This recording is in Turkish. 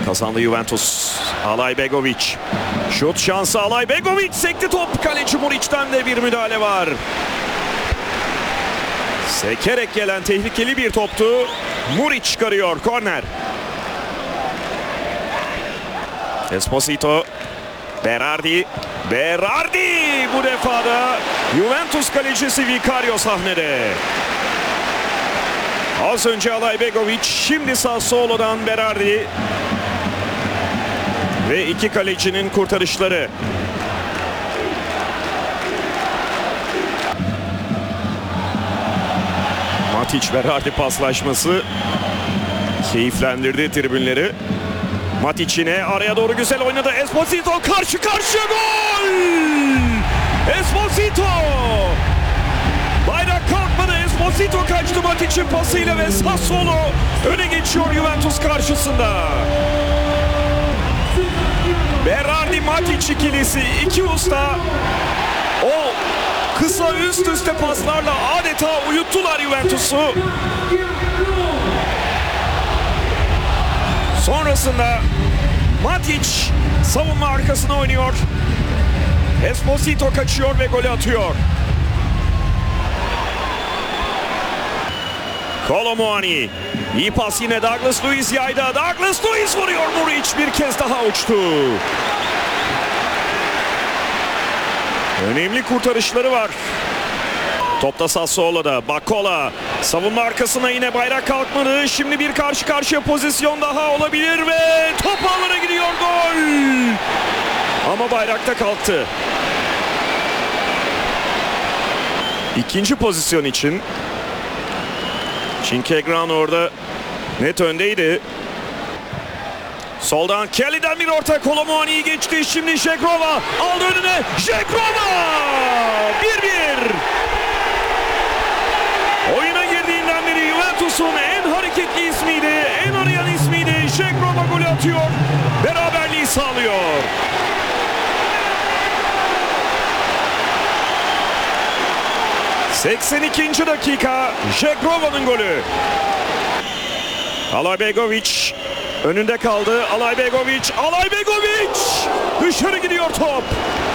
Kazandı Juventus. Alajbegovic. Şut şansı Alajbegovic. Sekti top. Kaleci Muriç'ten de bir müdahale var. Sekerek gelen tehlikeli bir toptu. Muriç çıkarıyor. Korner. Esposito. Berardi. Berardi bu defa da Juventus kalecisi Vicario sahnede. Az önce Alajbegovic, şimdi Sassuolo'dan Berardi. Ve iki kalecinin kurtarışları. Matic-Berardi paslaşması keyiflendirdi tribünleri. Matic yine araya doğru güzel oynadı. Esposito karşı karşıya gol! Esposito! Bayrak kalkmadı. Esposito kaçtı Matic'in pasıyla ve Sassuolo öne geçiyor Juventus karşısında. Berardi Matic ikilisi, iki usta o kısa üst üste paslarla adeta uyuttular Juventus'u. Sonrasında Matic savunma arkasına oynuyor. Esposito kaçıyor ve golü atıyor. Kolo Muani. İyi pas yine Douglas Luiz yayda. Douglas Luiz vuruyor. Muriç bir kez daha uçtu. Önemli kurtarışları var. Topta Sassuolo'da. Bakola. Savunma arkasına yine bayrak kalkmadı. Şimdi bir karşı karşıya pozisyon daha olabilir ve top ağlara gidiyor. Gol. Ama bayrakta kalktı. İkinci pozisyon için Şinkegran orada net öndeydi. Soldan Kelly'den bir orta. Kolo Muani'yi geçti. Şimdi Şekrova aldı önüne. Şekrova! 1-1. Oyuna girdiğinden beri Juventus'un en hareketli ismiydi. En arayan ismiydi. Şekrova golü atıyor. Beraberliği sağlıyor. ...82. dakika... Şekrova'nın golü. Alajbegovic önünde kaldı. Alajbegovic dışarı gidiyor top.